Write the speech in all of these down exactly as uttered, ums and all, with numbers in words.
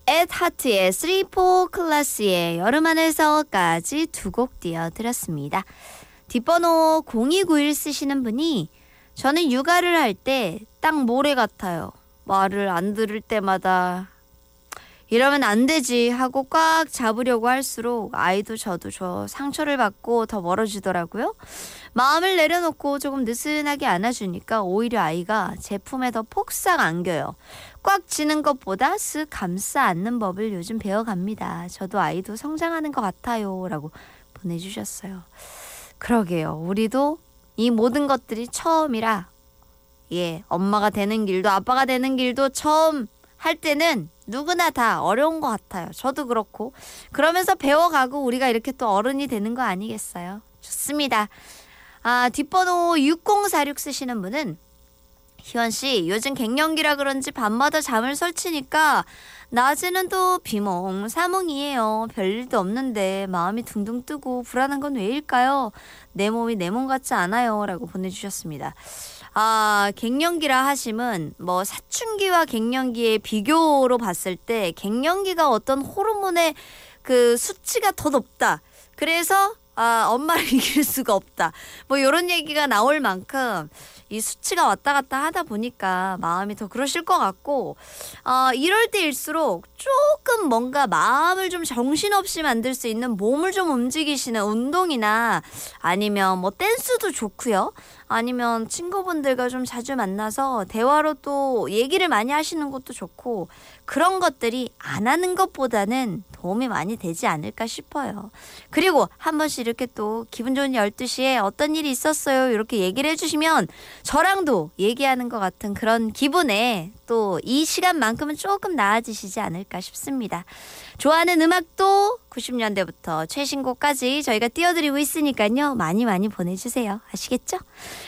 앳 하트의 쓰리 포 클래스의 여름하늘서까지 두 곡 띄워드렸습니다. 뒷번호 공이구일 쓰시는 분이 저는 육아를 할 때 딱 모래 같아요. 말을 안 들을 때마다 이러면 안 되지 하고 꽉 잡으려고 할수록 아이도 저도 저 상처를 받고 더 멀어지더라고요. 마음을 내려놓고 조금 느슨하게 안아주니까 오히려 아이가 제 품에 더 폭삭 안겨요. 꽉 쥐는 것보다 쓱 감싸 안는 법을 요즘 배워갑니다. 저도 아이도 성장하는 것 같아요. 라고 보내주셨어요. 그러게요. 우리도 이 모든 것들이 처음이라 예, 엄마가 되는 길도 아빠가 되는 길도 처음 할 때는 누구나 다 어려운 것 같아요. 저도 그렇고 그러면서 배워가고 우리가 이렇게 또 어른이 되는 거 아니겠어요? 좋습니다. 아, 뒷번호 육공사육 쓰시는 분은 희원씨 요즘 갱년기라 그런지 밤마다 잠을 설치니까 낮에는 또 비몽사몽이에요. 별일도 없는데 마음이 둥둥 뜨고 불안한 건 왜일까요? 내 몸이 내 몸 같지 않아요. 라고 보내주셨습니다. 아, 갱년기라 하심은 뭐 사춘기와 갱년기의 비교로 봤을 때 갱년기가 어떤 호르몬의 그 수치가 더 높다. 그래서 아, 엄마를 이길 수가 없다. 뭐 이런 얘기가 나올 만큼 이 수치가 왔다 갔다 하다 보니까 마음이 더 그러실 것 같고 어, 이럴 때일수록 조금 뭔가 마음을 좀 정신없이 만들 수 있는 몸을 좀 움직이시는 운동이나 아니면 뭐 댄스도 좋고요. 아니면 친구분들과 좀 자주 만나서 대화로 또 얘기를 많이 하시는 것도 좋고 그런 것들이 안 하는 것보다는 도움이 많이 되지 않을까 싶어요. 그리고 한 번씩 이렇게 또 기분 좋은 열두 시에 어떤 일이 있었어요 이렇게 얘기를 해주시면 저랑도 얘기하는 것 같은 그런 기분에 또 이 시간만큼은 조금 나아지시지 않을까 싶습니다. 좋아하는 음악도 구십 년대부터 최신곡까지 저희가 띄워드리고 있으니까요. 많이 많이 보내주세요. 아시겠죠?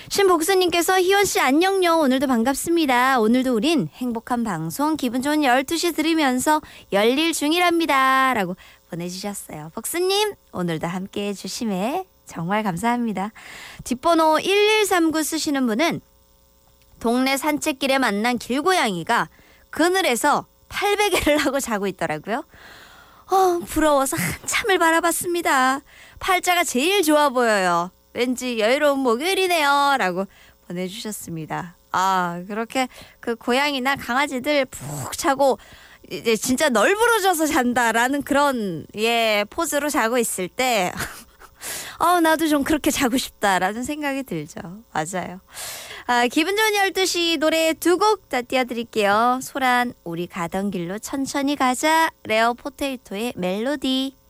신복수님께서 희원씨 안녕요. 오늘도 반갑습니다. 오늘도 우린 행복한 방송 기분 좋은 열두 시 들으면서 열일 중이랍니다. 라고 보내주셨어요. 복수님 오늘도 함께해 주심에 정말 감사합니다. 뒷번호 일일삼구 쓰시는 분은 동네 산책길에 만난 길고양이가 그늘에서 팔베개를 하고 자고 있더라고요. 어, 부러워서 한참을 바라봤습니다. 팔자가 제일 좋아 보여요. 왠지 여유로운 목요일이네요. 라고 보내주셨습니다. 아, 그렇게 그 고양이나 강아지들 푹 자고 이제 진짜 널브러져서 잔다라는 그런 예 포즈로 자고 있을 때 어, 나도 좀 그렇게 자고 싶다라는 생각이 들죠. 맞아요. 아, 기분 좋은 열두 시 노래 두 곡 다 띄워드릴게요. 소란 우리 가던 길로 천천히 가자 레어 포테이토의 멜로디.